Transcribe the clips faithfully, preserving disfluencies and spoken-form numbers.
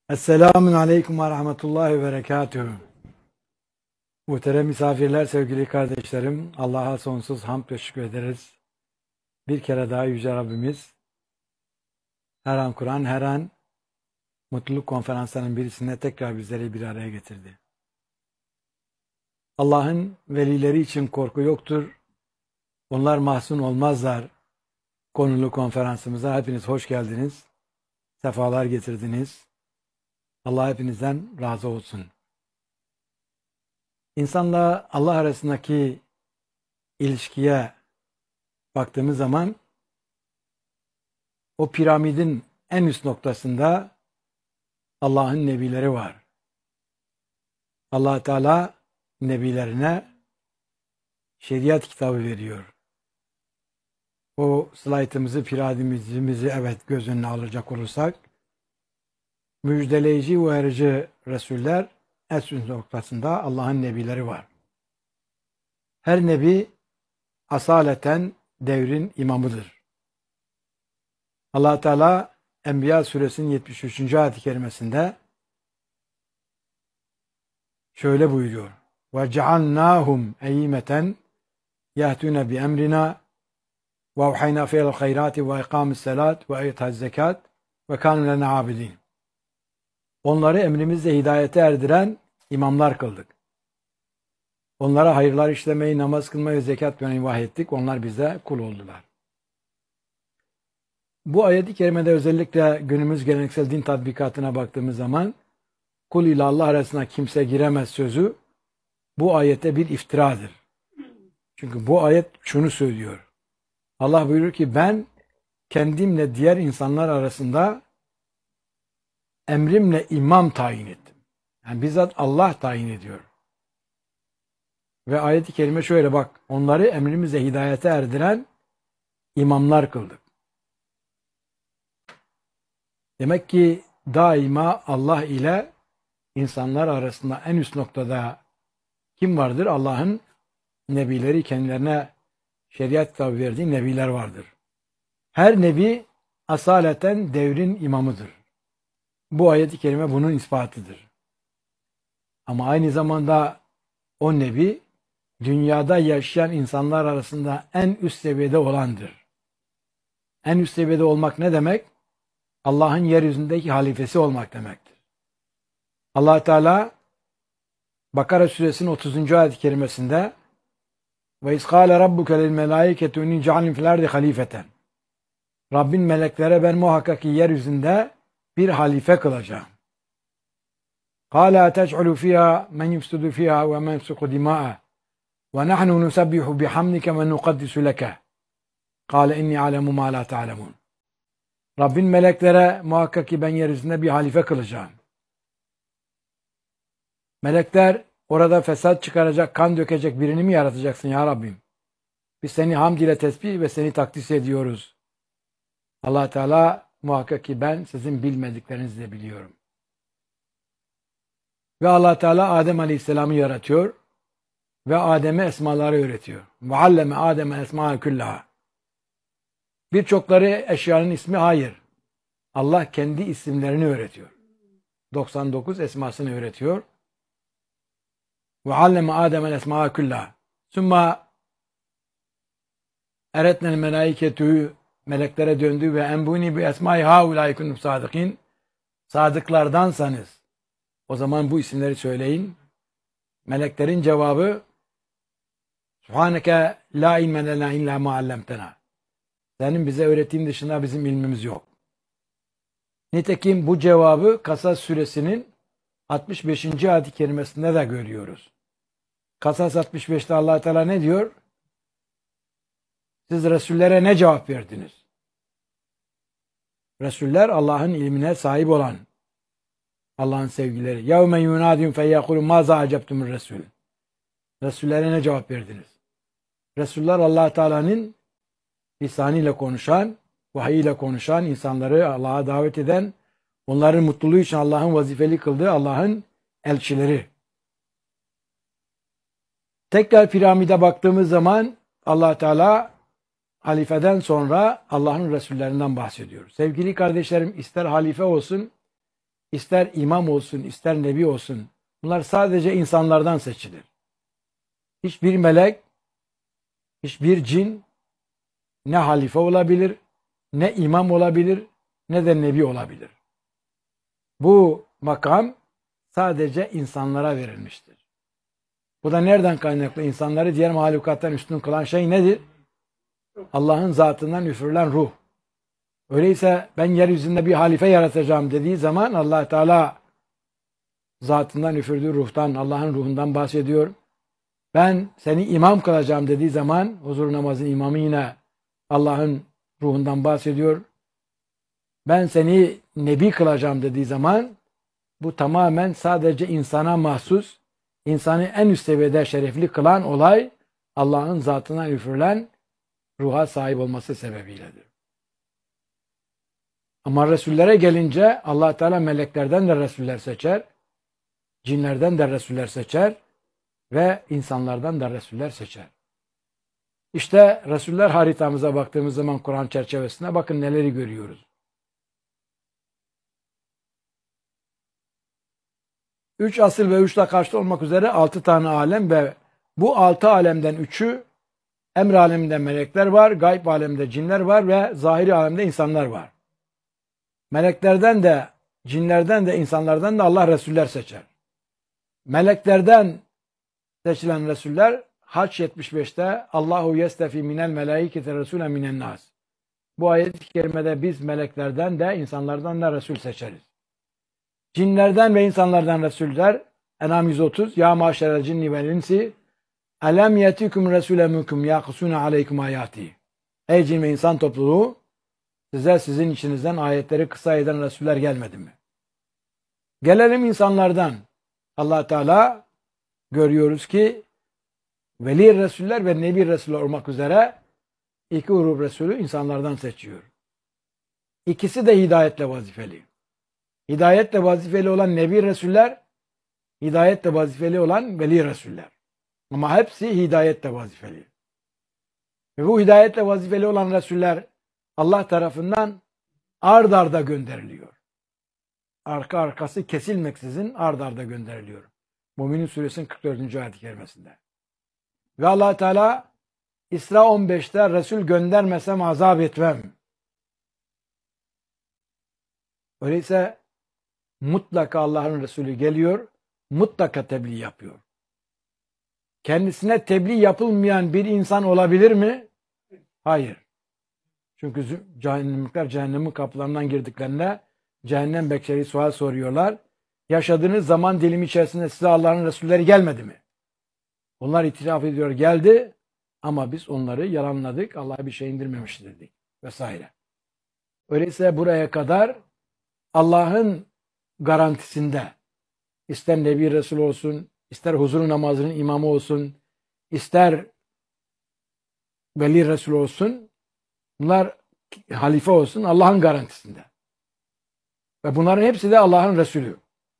Esselamun Aleyküm ve Rahmetullahi ve Berekatühü. Muhterem misafirler, sevgili kardeşlerim, Allah'a sonsuz hamd ve şükür ederiz. Bir kere daha Yüce Rabbimiz, her an Kur'an, her an mutluluk konferanslarının birisinde tekrar bizleri bir araya getirdi. Allah'ın velileri için korku yoktur. Onlar mahzun olmazlar. Konulu konferansımıza hepiniz hoş geldiniz. Sefalar getirdiniz. Allah hepinizden razı olsun. İnsanla Allah arasındaki ilişkiye baktığımız zaman o piramidin en üst noktasında Allah'ın nebileri var. Allah Teala nebilerine şeriat kitabı veriyor. O slaytımızı, piramidimizi evet göz önüne alacak olursak, müjdeleyici ve uyarıcı Resuller en üst noktasında Allah'ın nebileri var. Her nebi asaleten devrin imamıdır. Allah Teala Enbiya suresinin yetmiş üçüncü ayet-i kerimesinde şöyle buyuruyor: "Ve cealnâhum eyyimeten yahtûne bi emrina ve avhaynâ fiyel hayrâti ve ikâmis selât ve itâz zekât ve kânû lena abidîn." Onları emrimizle hidayete erdiren imamlar kıldık. Onlara hayırlar işlemeyi, namaz kılmayı ve zekat vermeyi vahyettik. Onlar bize kul oldular. Bu ayet-i kerimede özellikle günümüz geleneksel din tatbikatına baktığımız zaman kul ile Allah arasına kimse giremez sözü bu ayete bir iftiradır. Çünkü bu ayet şunu söylüyor. Allah buyurur ki ben kendimle diğer insanlar arasında emrimle imam tayin ettim. Yani bizzat Allah tayin ediyor. Ve ayet-i kerime şöyle bak, onları emrimizle hidayete erdiren imamlar kıldık. Demek ki daima Allah ile insanlar arasında en üst noktada kim vardır? Allah'ın nebileri, kendilerine şeriat kitabı verdiği nebiler vardır. Her nebi asaleten devrin imamıdır. Bu ayet-i kerime bunun ispatıdır. Ama aynı zamanda o nebi dünyada yaşayan insanlar arasında en üst seviyede olandır. En üst seviyede olmak ne demek? Allah'ın yeryüzündeki halifesi olmak demektir. Allah Teala Bakara suresinin otuzuncu ayet-i kerimesinde ve izkâle rabbuke lil melâiketi inni cealin fil ardi halifeten. Rabbin meleklere ben muhakkak ki yeryüzünde bir halife kılacağım. Kâlâ tec'ulû fîhâ men yufsidu fîhâ ve men yefsuku dimâ'a ve nahnu nusabbihu bihamdike ve nukaddisu leke. Kâle inni alemu mâ lâ ta'lemûn. Rabbin meleklere muhakkak ki ben yeryüzünde bir halife kılacağım. Melekler orada fesat çıkaracak, kan dökecek birini mi yaratacaksın ya Rabbim? Biz seni hamd ile tesbih ve seni takdis ediyoruz. Allah Teala muhakkak ki ben sizin bilmediklerinizi de biliyorum. Ve Allah Teala Adem Aleyhisselam'ı yaratıyor ve Adem'e esmaları öğretiyor. Ve alleme Adem'e esmâ küllaha. Birçokları eşyanın ismi hayır. Allah kendi isimlerini öğretiyor. doksan dokuz esmasını öğretiyor. Ve alleme Adem'e esmâ küllaha. Sümme eretnel melâiketü, meleklere döndü ve enbuni bi esmâi haulâi kuntum sâdıkîn. Sadıklardansanız o zaman bu isimleri söyleyin. Meleklerin cevabı Subhaneke la ilme lena illa ma allamtena. Senin bize öğrettiğin dışında bizim ilmimiz yok. Nitekim bu cevabı Kasas suresinin altmış beşinci ayet-i kerimesinde de görüyoruz. Kasas altmış beşte Allah Teala ne diyor? Siz Resullere ne cevap verdiniz? Resuller Allah'ın ilmine sahip olan Allah'ın sevgileri. يَوْمَ يُنَادِيُمْ فَيَّقُولُ مَاذَا عَجَبْتُمُ الرَّسُولِ. Resullere ne cevap verdiniz? Resuller Allah Teala'nın lisanıyla konuşan, vahiy ile konuşan, insanları Allah'a davet eden, onların mutluluğu için Allah'ın vazifeli kıldığı Allah'ın elçileri. Tekrar piramide baktığımız zaman Allah Teala halifeden sonra Allah'ın Resullerinden bahsediyor. Sevgili kardeşlerim, ister halife olsun, ister imam olsun, ister nebi olsun, bunlar sadece insanlardan seçilir. Hiçbir melek, hiçbir cin ne halife olabilir, ne imam olabilir, ne de nebi olabilir. Bu makam sadece insanlara verilmiştir. Bu da nereden kaynaklı? İnsanları diğer mahlukattan üstün kılan şey nedir? Allah'ın zatından üfürülen ruh. Öyleyse ben yeryüzünde bir halife yaratacağım dediği zaman Allah Teala zatından üfürdüğü ruhtan, Allah'ın ruhundan bahsediyor. Ben seni imam kılacağım dediği zaman huzur namazın imamı yine Allah'ın ruhundan bahsediyor. Ben seni nebi kılacağım dediği zaman bu tamamen sadece insana mahsus, insanı en üst seviyede şerefli kılan olay Allah'ın zatından üfürülen ruha sahip olması sebebiyledir. Ama Resullere gelince Allah Teala meleklerden de Resuller seçer, cinlerden de Resuller seçer ve insanlardan da Resuller seçer. İşte Resuller haritamıza baktığımız zaman Kur'an çerçevesinde bakın neleri görüyoruz. Üç asıl ve üç karşıtı olmak üzere altı tane alem ve bu altı alemden üçü emr aleminde melekler var, gayb aleminde cinler var ve zahiri alemde insanlar var. Meleklerden de, cinlerden de, insanlardan da Allah Resuller seçer. Meleklerden seçilen Resuller Haç yetmiş beşte Allahu yestefi minel melaikete resulen minen nas. Bu ayet-i kerimede biz meleklerden de insanlardan da Resul seçeriz. Cinlerden ve insanlardan Resuller En'am yüz otuz Ya maşerel cinni vel insi elem yetikum resule minkum yakusuna aleykum ayati. Ey cin ve insan topluluğu, size sizin içinizden ayetleri kısa eden Resuller gelmedi mi? Gelelim insanlardan. Allah Teala görüyoruz ki Veli Resuller ve Nebi Resuller olmak üzere iki grup Resulü insanlardan seçiyor. İkisi de hidayetle vazifeli. Hidayetle vazifeli olan Nebi Resuller, hidayetle vazifeli olan Veli Resuller. Ama hepsi hidayetle vazifeli. Ve bu hidayetle vazifeli olan Resuller Allah tarafından ard arda gönderiliyor. Arka arkası kesilmeksizin ard arda gönderiliyor. Müminin Suresinin kırk dördüncü ayet-i kerimesinde. Ve Allah Teala İsra on beşte Resul göndermesem azap etmem. Öyleyse mutlaka Allah'ın Resulü geliyor, mutlaka tebliğ yapıyor. Kendisine tebliğ yapılmayan bir insan olabilir mi? Hayır. Çünkü cehennemlikler cehennemin kapılarından girdiklerinde cehennem bekçileri sual soruyorlar. Yaşadığınız zaman dilimi içerisinde size Allah'ın Resulleri gelmedi mi? Onlar itiraf ediyor geldi ama biz onları yalanladık. Allah'a bir şey indirmemiş dedik vesaire. Öyleyse buraya kadar Allah'ın garantisinde ister Nebi Resul olsun, ister huzur namazının imamı olsun, ister Veli Resul olsun, bunlar halife olsun Allah'ın garantisinde. Ve bunların hepsi de Allah'ın Resulü.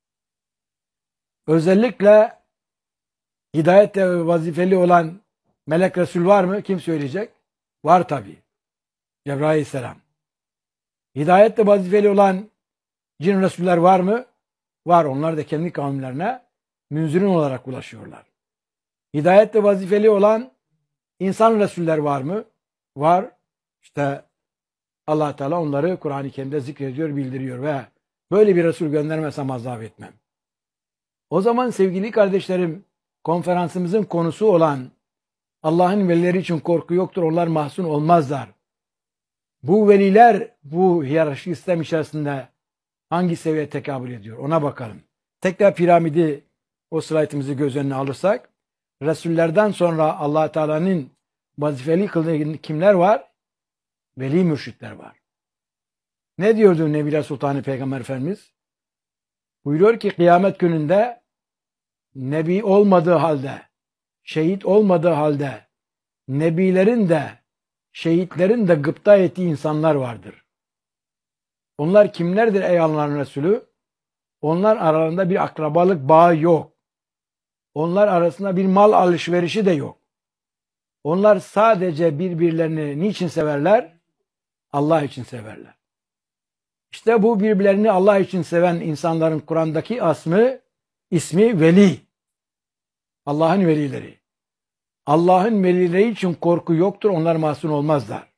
Özellikle hidayette vazifeli olan melek Resul var mı? Kim söyleyecek? Var tabi. Cebrail Aleyhisselam. Hidayette vazifeli olan cin Resuller var mı? Var. Onlar da kendi kavimlerine münzirin olarak ulaşıyorlar. Hidayette vazifeli olan insan Resuller var mı? Var. İşte Allah Teala onları Kur'an-ı Kerim'de zikrediyor, bildiriyor ve böyle bir Resul göndermesem azap etmem. O zaman sevgili kardeşlerim, konferansımızın konusu olan Allah'ın velileri için korku yoktur, onlar mahzun olmazlar. Bu veliler bu hiyerarşik sistem içerisinde hangi seviyeye tekabül ediyor? Ona bakalım. Tekrar piramidi, o slaytımızı göz önüne alırsak, Resullerden sonra Allah Teala'nın vazifeli kıldığı kimler var? Veli mürşitler var. Ne diyordu Nebile Sultanı Peygamber Efendimiz? Buyuruyor ki kıyamet gününde nebi olmadığı halde, şehit olmadığı halde, nebilerin de, şehitlerin de gıpta ettiği insanlar vardır. Onlar kimlerdir ey Allah'ın Resulü? Onlar aralarında bir akrabalık bağı yok. Onlar arasında bir mal alışverişi de yok. Onlar sadece birbirlerini niçin severler? Allah için severler. İşte bu birbirlerini Allah için seven insanların Kur'an'daki asmı, ismi veli. Allah'ın velileri. Allah'ın velileri için korku yoktur. Onlar masum olmazlar.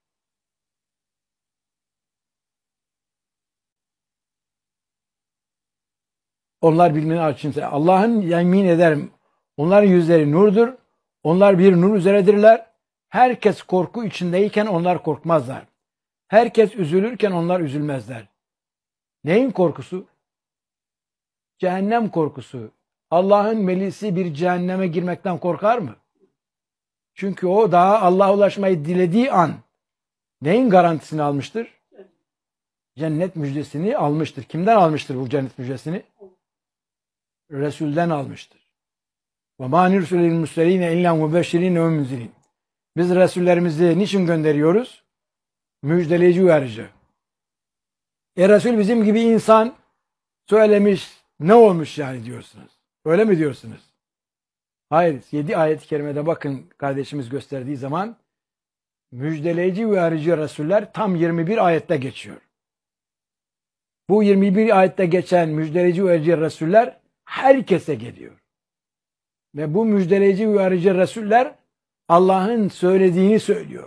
Onlar birbirine için sever. Allah'ın yemin ederim. Onların yüzleri nurdur. Onlar bir nur üzeredirler. Herkes korku içindeyken onlar korkmazlar. Herkes üzülürken onlar üzülmezler. Neyin korkusu? Cehennem korkusu. Allah'ın velisi bir cehenneme girmekten korkar mı? Çünkü o daha Allah'a ulaşmayı dilediği an neyin garantisini almıştır? Cennet müjdesini almıştır. Kimden almıştır bu cennet müjdesini? Resul'den almıştır. وَمَا نِرْسُلِ الْمُسْلَرِينَ اِلَّا مُبَشِّرِينَ وَمُنْزِرِينَ Biz Resullerimizi niçin gönderiyoruz? Müjdeleyici uyarıcı. E Resul bizim gibi insan söylemiş, ne olmuş yani diyorsunuz. Öyle mi diyorsunuz? Hayır. yedi ayet-i kerimede bakın kardeşimiz gösterdiği zaman müjdeleyici uyarıcı Resuller tam yirmi bir ayette geçiyor. Bu yirmi bir ayette geçen müjdeleyici uyarıcı Resuller herkese geliyor. Ve bu müjdeleyici uyarıcı Resuller Allah'ın söylediğini söylüyor.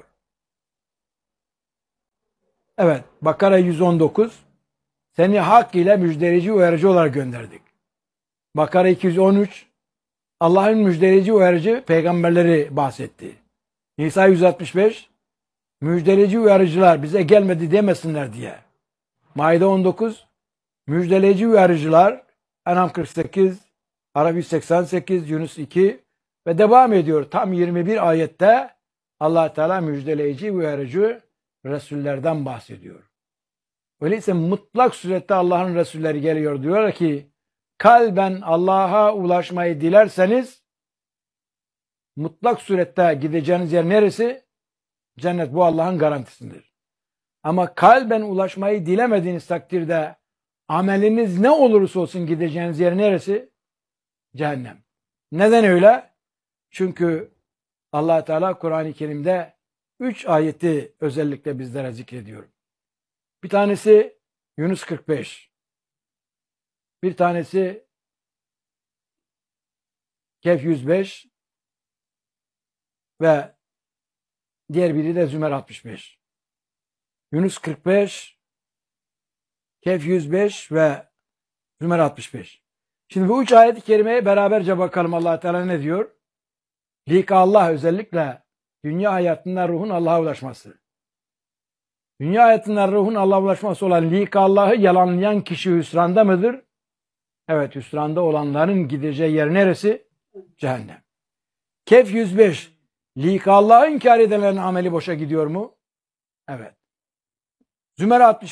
Evet, Bakara yüz on dokuz seni hak ile müjdeleyici uyarıcı olarak gönderdik. Bakara iki yüz on üç Allah'ın müjdeleyici uyarıcı peygamberleri bahsetti. Nisa yüz altmış beş müjdeleyici uyarıcılar bize gelmedi demesinler diye. Maide on dokuz müjdeleyici uyarıcılar En'am kırk sekiz, Araf yüz seksen sekiz, Yunus iki ve devam ediyor. Tam yirmi bir ayette Allah Teala müjdeleyici uyarıcı Resullerden bahsediyor. Öyleyse mutlak surette Allah'ın Resulleri geliyor. Diyorlar ki kalben Allah'a ulaşmayı dilerseniz mutlak surette gideceğiniz yer neresi? Cennet. Bu Allah'ın garantisindir. Ama kalben ulaşmayı dilemediğiniz takdirde ameliniz ne olursa olsun gideceğiniz yer neresi? Cehennem. Neden öyle? Çünkü Allah Teala Kur'an-ı Kerim'de üç ayeti özellikle bizlere zikrediyor. Bir tanesi Yunus kırk beş. Bir tanesi Kehf yüz beş ve diğer biri de Zümer altmış beş. Yunus kırk beş, Kehf yüz beş ve Zümer altmış beş. Şimdi bu üç ayet-i kerimeye beraberce bakalım Allah Teala ne diyor? Lika Allah özellikle dünya hayatında ruhun Allah'a ulaşması. Dünya hayatında ruhun Allah'a ulaşması olan lika Allah'ı yalanlayan kişi hüsranda mıdır? Evet, hüsranda olanların gideceği yer neresi? Cehennem. Kehf yüz beş. Lika Allah'ı inkar edenlerin ameli boşa gidiyor mu? Evet. Zümer altmış